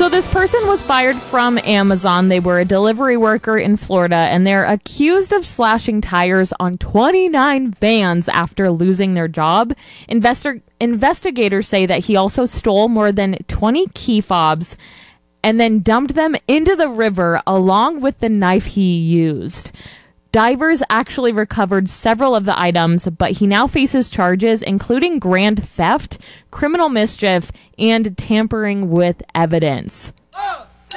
So this person was fired from Amazon. They were a delivery worker in Florida, and they're accused of slashing tires on 29 vans after losing their job. Investigators say that he also stole more than 20 key fobs and then dumped them into the river along with the knife he used. Divers actually recovered several of the items, but he now faces charges including grand theft, criminal mischief, and tampering with evidence.